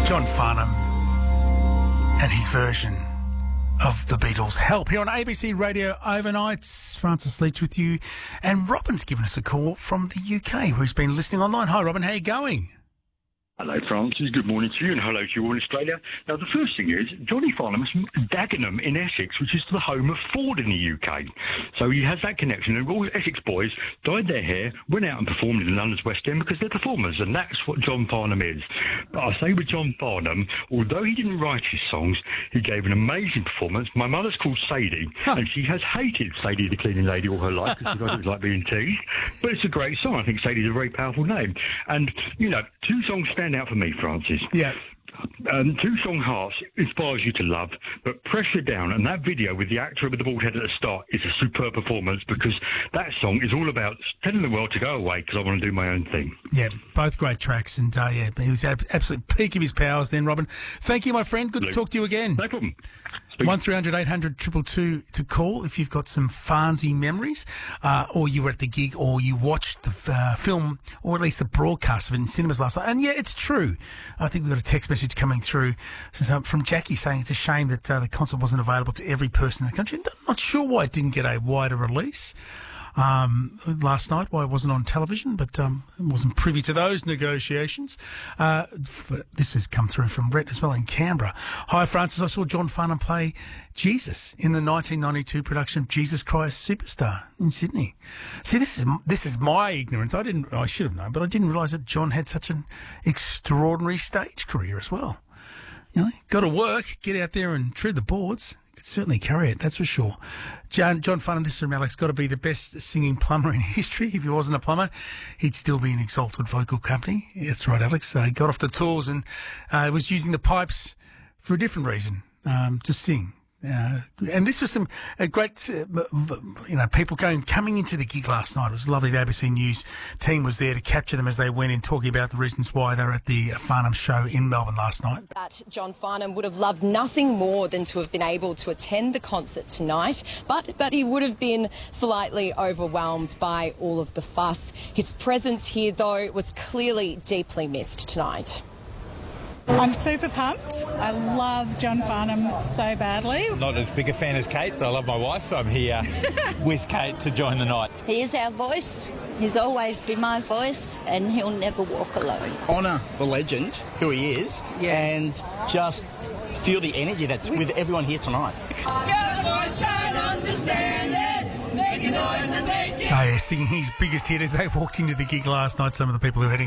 John Farnham and his version of the Beatles' Help here on ABC Radio Overnights. Francis Leach with you, and Robin's given us a call from the UK who's been listening online. Hi Robin, how are you going? Hello, Francis. Good morning to you, and hello to you all in Australia. Now, the first thing is, Johnny Farnham's from Dagenham in Essex, which is the home of Ford in the UK. So he has that connection, and all Essex boys dyed their hair, went out and performed in London's West End because they're performers, and that's what John Farnham is. But I say with John Farnham, although he didn't write his songs, he gave an amazing performance. My mother's called Sadie, and she has hated Sadie the Cleaning Lady all her life because she thought it was like being teased. But it's a great song. I think Sadie's a very powerful name. And, you know, two songs stand out for me, Francis. Yeah. Two Song Hearts inspires you to love, but Pressure Down and that video with the actor with the bald head at the start is a superb performance, because that song is all about telling the world to go away because I want to do my own thing. Yeah, both great tracks, and yeah, he was at absolute peak of his powers then, Robin. Thank you, my friend. Good to talk to you again. No problem. 1300 800 222 to call if you've got some Farnsey memories, or you were at the gig, or you watched the film, or at least the broadcast of it in cinemas last night. And yeah, it's true. I think we've got a text message coming through from Jackie saying it's a shame that the concert wasn't available to every person in the country. I'm not sure why it didn't get a wider release last night, why it wasn't on television, but wasn't privy to those negotiations. But this has come through from Brett as well in Canberra. Hi, Francis. I saw John Farnham play Jesus in the 1992 production of Jesus Christ Superstar in Sydney. See, this is my ignorance. I should have known, but I didn't realise that John had such an extraordinary stage career as well. You know, got to work, get out there and tread the boards. Could certainly carry it, that's for sure. John Farnham, this is from Alex, got to be the best singing plumber in history. If he wasn't a plumber, he'd still be in Exalted Vocal Company. That's right, Alex. He got off the tools and was using the pipes for a different reason, to sing. And this was some great, people coming into the gig last night. It was lovely. The ABC News team was there to capture them as they went in, talking about the reasons why they were at the Farnham show in Melbourne last night. That John Farnham would have loved nothing more than to have been able to attend the concert tonight, but that he would have been slightly overwhelmed by all of the fuss. His presence here, though, was clearly deeply missed tonight. I'm super pumped. I love John Farnham so badly. Not as big a fan as Kate, but I love my wife, so I'm here with Kate to join the night. He is our voice. He's always been my voice, and he'll never walk alone. Honour the legend, who he is, and just feel the energy that's with everyone here tonight. Singing his biggest hit as they walked into the gig last night, some of the people who were heading